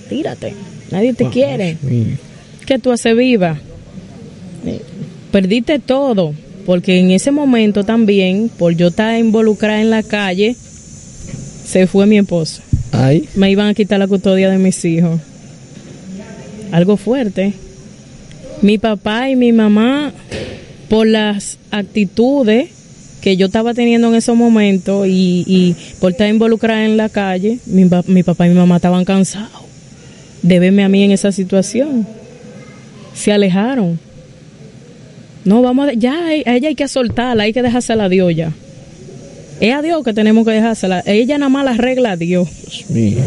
tírate, nadie te quiere. ¿Qué tú haces viva? Perdiste todo, porque en ese momento también, por yo estar involucrada en la calle, se fue mi esposo. Ay. Me iban a quitar la custodia de mis hijos. Algo fuerte. Mi papá y mi mamá, por las actitudes que yo estaba teniendo en esos momentos y por estar involucrada en la calle, mi papá y mi mamá estaban cansados de verme a mí en esa situación. Se alejaron. No, vamos ya a ella hay que soltarla, hay que dejársela a Dios ya. Es a Dios que tenemos que dejársela. Ella nada más la arregla a Dios. Dios mío.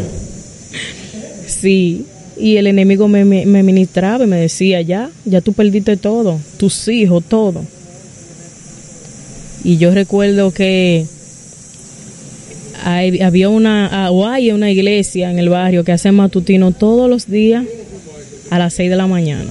Sí. Y el enemigo me ministraba y me decía, ya tú perdiste todo, tus hijos, todo. Y yo recuerdo que había una iglesia en el barrio que hace matutino todos los días a las 6 de la mañana.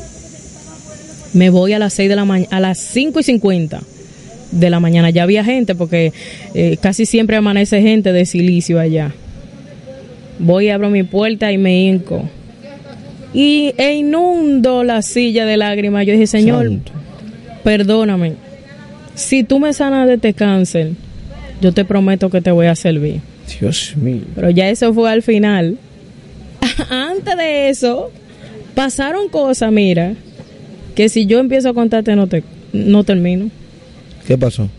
Me voy a las 6 de la mañana, a las 5:50 de la mañana. Ya había gente porque casi siempre amanece gente de Silicio allá. Voy, abro mi puerta y me hinco. E inundo la silla de lágrimas. Yo dije, Señor, Santo, perdóname. Si tú me sanas de este cáncer, yo te prometo que te voy a servir. Dios mío. Pero ya eso fue al final. Antes de eso, pasaron cosas, mira, que si yo empiezo a contarte no termino. ¿Qué pasó?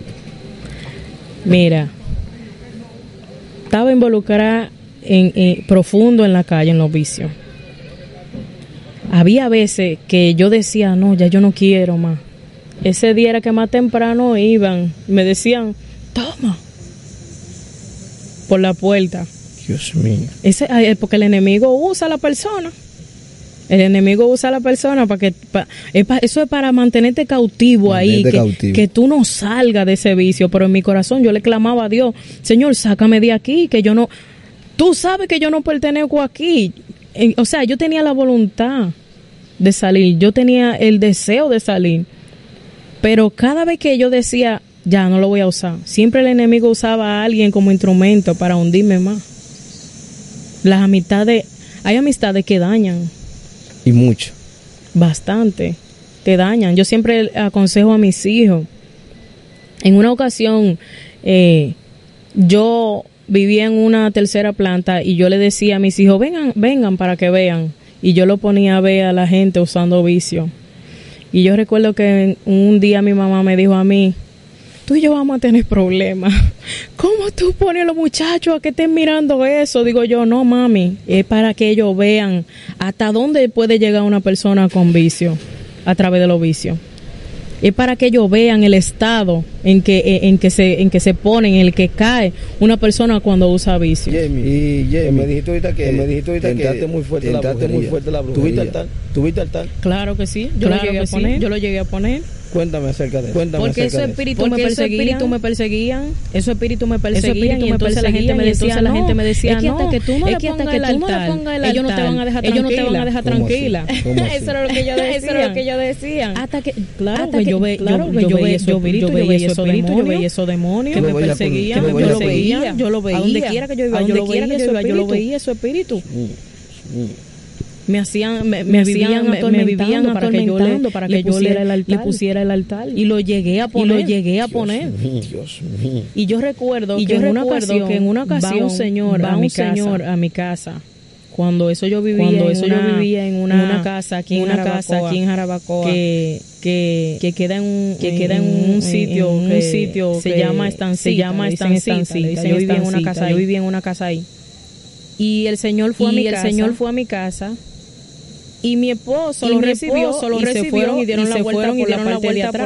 Mira, estaba involucrada profundo en la calle, en los vicios. Había veces que yo decía, no, ya yo no quiero más. Ese día era que más temprano iban, me decían, toma, por la puerta. Dios mío. Porque el enemigo usa a la persona. El enemigo usa a la persona eso es para mantenerte cautivo ahí, que tú no salgas de ese vicio. Pero en mi corazón yo le clamaba a Dios, Señor, sácame de aquí, que yo no, tú sabes que yo no pertenezco aquí. O sea, yo tenía la voluntad de salir, yo tenía el deseo de salir, pero cada vez que yo decía, ya no lo voy a usar, siempre el enemigo usaba a alguien como instrumento para hundirme más. Hay amistades que dañan. Y mucho. Bastante. Te dañan. Yo siempre aconsejo a mis hijos. En una ocasión, yo vivía en una tercera planta y yo le decía a mis hijos, vengan para que vean. Y yo lo ponía a ver a la gente usando vicio. Y yo recuerdo que un día mi mamá me dijo a mí, tú y yo vamos a tener problemas. ¿Cómo tú pones a los muchachos a que estén mirando eso? Digo yo, no mami, es para que ellos vean hasta dónde puede llegar una persona con vicio, a través de los vicios. Es para que ellos vean el estado en que se pone, en el que cae una persona cuando usa vicio. Jamie, me dijiste ahorita que tentaste muy fuerte la brujería. ¿Tuviste altar? Claro que sí, yo lo llegué a poner. Cuéntame acerca de eso. Porque esos espíritus me perseguían. Esos espíritus me perseguían. Y entonces la gente me decía, es que hasta que tú no le pongas el altar, ellos no te van a dejar tranquila. Eso era lo que yo decía. Hasta que yo veía esos demonios que me perseguían. Yo lo veía. A donde quiera que yo iba, yo lo veía, esos espíritus. Me vivían atormentando para que yo le pusiera el altar. Y lo llegué a poner. Dios mío. Y yo recuerdo que en una ocasión va un señor a mi casa. Cuando yo vivía en una casa aquí en Jarabacoa que queda en un sitio se llama Estancita. Yo vivía en una casa ahí. Y el señor fue a mi casa. Y mi esposo lo recibió y se fueron y dieron la vuelta por la parte de atrás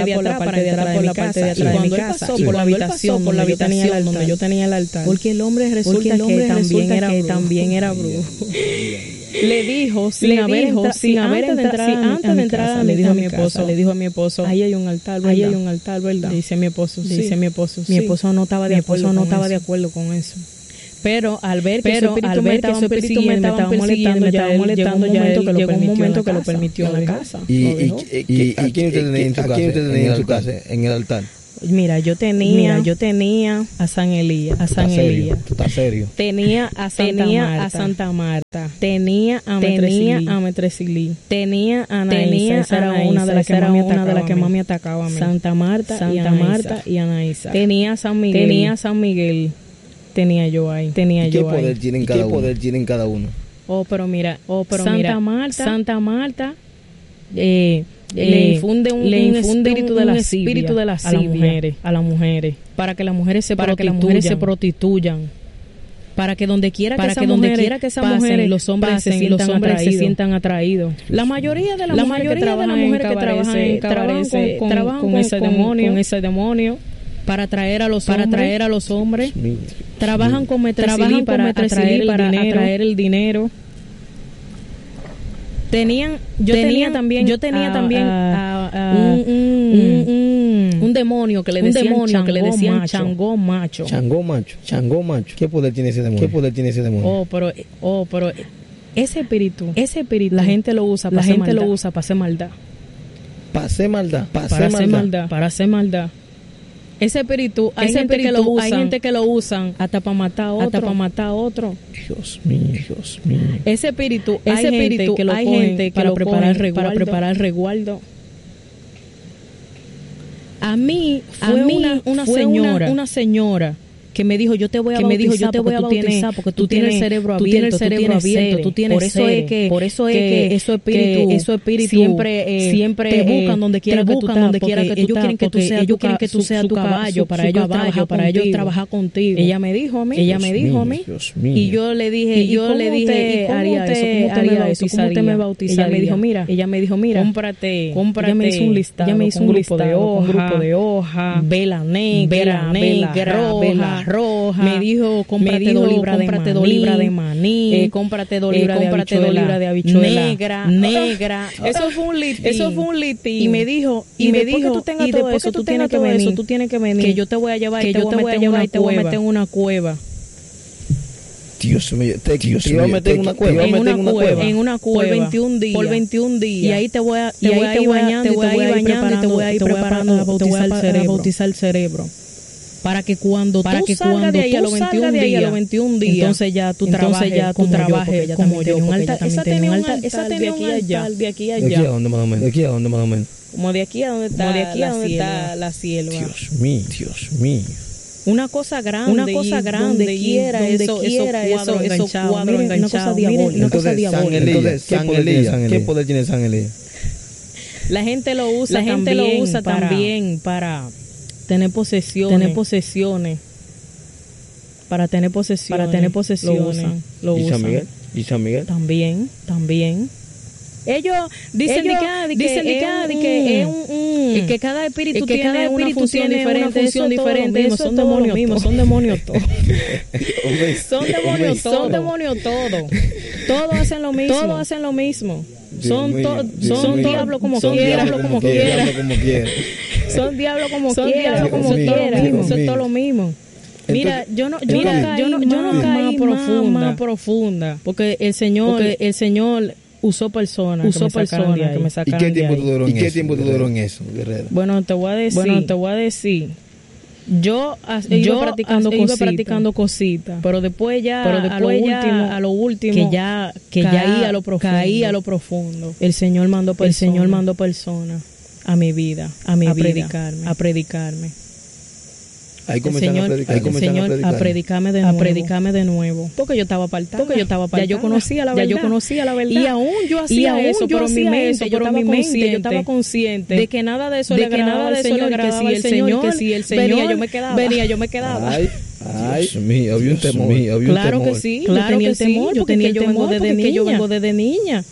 de mi casa. Pasó por la habitación donde yo tenía el altar. Porque el hombre resulta que también era brujo. Le dijo, antes de entrar, le dijo a mi esposo, ahí hay un altar, ¿verdad? Dice mi esposo. Mi esposo no estaba de acuerdo con eso. Pero al ver que esos espíritus me estaban molestando, llegó un momento que lo permitió en la casa. ¿Y quién usted tenía en su casa? En el altar. Mira, yo tenía a San Elías. ¿Tú estás serio? Tenía a Santa Marta. Tenía a Metresilí. Tenía a Anaísa. Esa era una de las que más me atacaba a mí. Santa Marta y Anaísa. Tenía a San Miguel. Tenía yo ahí. ¿Qué poder tienen cada uno? Pero mira, Santa Marta le infunde un espíritu de la lascivia a las mujeres, para que las mujeres se prostituyan, para que donde quiera que esas mujeres los hombres se sientan atraídos. La mayoría de las mujeres que trabajan en cabaret trabajan con ese demonio para atraer a los hombres. Trabajan con Metresilí para atraer el dinero. Yo tenía también un demonio que le decían Changó Macho. ¿Qué poder tiene ese demonio? Pero ese espíritu la gente lo usa para hacer maldad. Para hacer maldad. Ese espíritu, hay gente que lo usan hasta para matar a otro. Dios mío. Ese espíritu, hay gente que lo cogen para preparar resguardo. A mí fue una señora que me dijo, yo te voy a bautizar porque tú tienes el cerebro abierto, tú tienes sed. Por eso es que esos espíritus siempre te buscan donde quiera que tú estás, ellos quieren que tú seas tu caballo, para ellos trabajar contigo. Ella me dijo a mí, y yo le dije, ¿y cómo usted haría eso? ¿Cómo usted me bautizaría? Ella me dijo, mira, cómprate. Ella me hizo un listado, un grupo de hojas, vela negra, vela roja. Me dijo, cómprate 2 libras de maní, cómprate 2 libras de habichuela negra. Eso fue un litín. Y me dijo, después que tú tengas todo eso, tú tienes que venir, que yo te voy a llevar y te voy a meter en una cueva. Dios mío, te iba a meter en una cueva. En una cueva. Por 21 días. Y ahí te voy a ir bañando, te voy a ir preparando a bautizar el cerebro. Para que cuando tú salgas de ahí a los 21 días, entonces ya tú trabajes como yo. Esa tenía un altar de aquí a allá. ¿De aquí a dónde más o menos? Como de aquí a donde está la sierva. Dios mío. Una cosa grande, donde quiera esos cuadros enganchados. Una cosa diabólica. ¿Qué poder tiene San Elías? La gente lo usa también para tener posesiones. Para tener posesiones. Lo usan. ¿Y San Miguel? También. Ellos dicen que cada espíritu tiene una función diferente. Son demonios todos. Son demonios todos. Todos hacen lo mismo. Son diablos como quiera. Son diablos como quiera. Eso es todo lo mismo. Mira, yo no caí más profunda, porque el Señor usó personas que me sacaron de ahí. ¿Y qué tiempo tú duró en eso, Guerrero? Bueno, te voy a decir. Yo iba practicando cositas, pero después a lo último que ya caí a lo profundo. El Señor mandó personas a mi vida, a predicarme. Ahí comenzaron a predicarme de nuevo. Porque yo estaba apartada. Ya yo conocía la verdad. Y aún yo hacía eso, pero en mi mente yo estaba consciente de que nada de eso le agradaba al Señor, que si el Señor venía, yo me quedaba. Ay, Dios mío, había un temor. Claro que sí, yo tenía el temor porque yo vengo desde niña.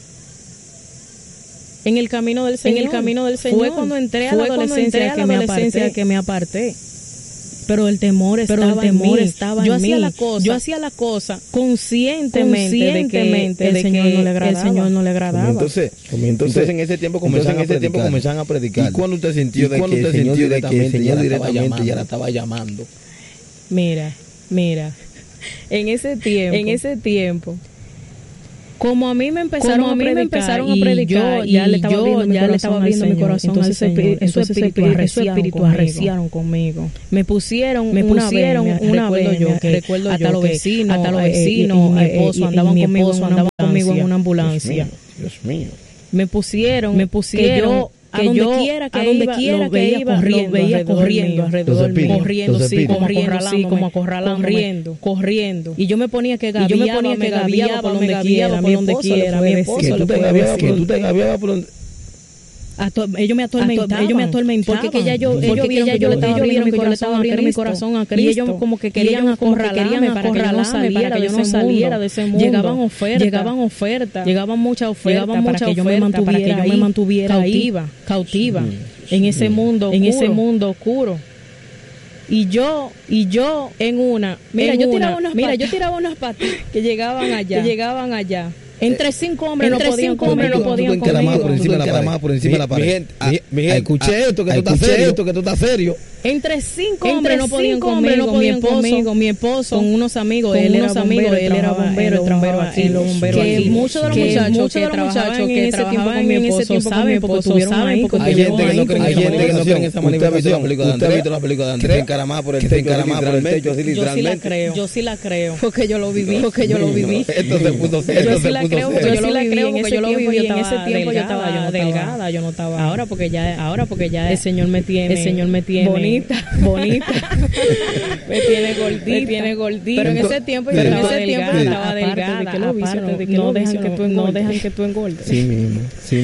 En el camino del Señor. Fue cuando entré a la adolescencia que me aparté. Pero el temor estaba en mí. Yo hacía la cosa conscientemente de que el Señor no le agradaba. Entonces en ese tiempo comenzaban a predicar. ¿Y cuándo usted sintió de que el Señor directamente ya la estaba llamando? Mira, en ese tiempo Como a mí me empezaron a predicar y ya le estaba abriendo mi corazón, entonces esos espíritus arreciaron conmigo. Me pusieron una vez, recuerdo yo, hasta los vecinos, mi esposo andaban conmigo en una ambulancia. Dios mío. Me pusieron que yo a donde quiera que iba, lo veía corriendo alrededor mío, como acorralándome, corriendo. Y yo me ponía que gaviaba por donde quiera, mi esposo tú te gaviabas por donde... Ellos me atormentaban porque ellos vieron que yo le estaba abriendo mi corazón a Cristo, y ellos como que querían acorralarme para que yo no saliera de ese mundo. Llegaban ofertas, llegaban muchas ofertas para que yo me mantuviera cautiva en ese mundo oscuro. Y yo en una, yo tiraba unas patas que llegaban allá. Entre 5 hombres no podían conmigo. Por encima de la pared. Escuché esto, que tú estás serio. Entre 5 hombres no podían conmigo. Mi esposo con unos amigos, él era bombero, trabajaba en los bomberos aquí. Muchos de los muchachos que trabajaban en ese tiempo saben porque estuvieron ahí. Hay gente que no cree en esa manifestación. ¿Usted ha visto la película de Andrés? Encaramada por el techo, así literalmente. Yo sí la creo, porque yo lo viví. Esto se puso serio. Yo sí la creo porque yo lo viví. En ese tiempo yo estaba delgada, yo no estaba. Ahora porque ya el Señor me tiene bonita. me tiene gordita. Pero en ese tiempo yo estaba delgada. No dejan que tú engordes. Sí mismo.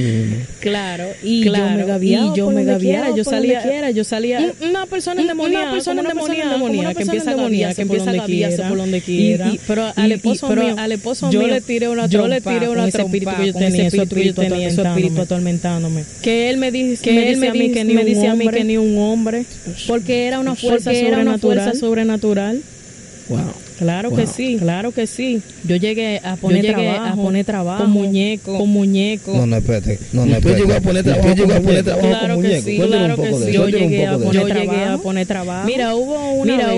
Claro, y yo me gaviaba, yo salía una persona endemoniada que empieza a gaviarse por donde quiera. Pero al esposo mío yo le tiré una trompa con ese espíritu atormentándome. Que él me dice a mí que ni un hombre, porque era una fuerza sobrenatural. Wow. Claro que sí. Yo llegué a poner trabajo con muñeco. No, espérate. Usted llegó a poner trabajo con muñeco. Claro que sí. Yo llegué a poner trabajo. Mira, hubo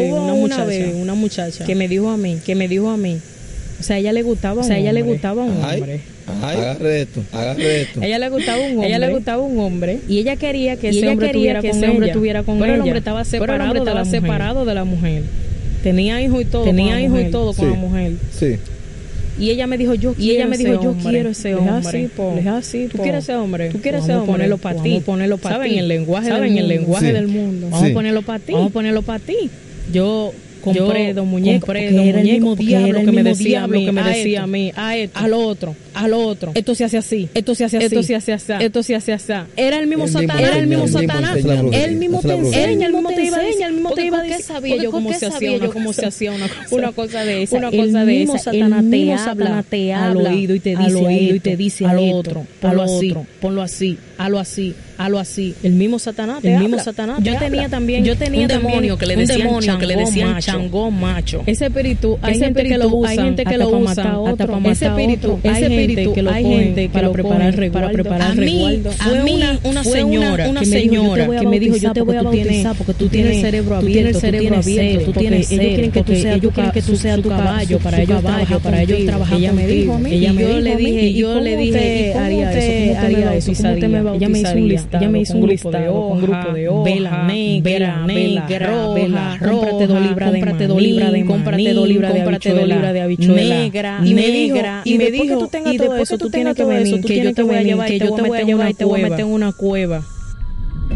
una muchacha que me dijo a mí. O sea, a ella le gustaba un hombre. Agarre esto. A ella le gustaba un hombre y ella quería que ese hombre estuviera con ella. Pero el hombre estaba separado de la mujer. Tenía hijos y todo con la mujer. Sí. Y ella me dijo, yo quiero ese hombre. Es así, ¿tú quieres ese hombre? Vamos a ponerlo para ti. ¿Saben el lenguaje del mundo? Vamos a ponerlo para ti. Yo compré dos muñecos, era el mismo diablo que me decía a mí, al otro. Esto se hace así. Era el mismo Satanás. Él mismo te enseña, él mismo te iba a decir. ¿Qué sabía yo cómo se hacía una cosa de esa? El mismo Satanás te habla al oído y te dice al otro, ponlo así, hazlo así. El mismo Satanás. Yo tenía también un demonio que le decían changón macho. Ese espíritu, hay gente que lo usa hasta para matar a otro. Ese espíritu que lo pone para preparar resguardo. A mí una señora que me dijo, yo te voy a bautizar porque tú tienes el cerebro abierto, ellos quieren que tú seas tu caballo para ellos trabajar. Ella me dijo a mí, y yo le dije, haría eso, ¿cómo te me bautizaría? Ella me hizo un listado con grupo de hojas, vela negra, cómprate 2 libras de maní, cómprate 2 libras de habichuela negra, y me dijo, y después que tú tengas todo eso, tú tienes que venir, que yo te voy a llevar y te voy a meter en una cueva.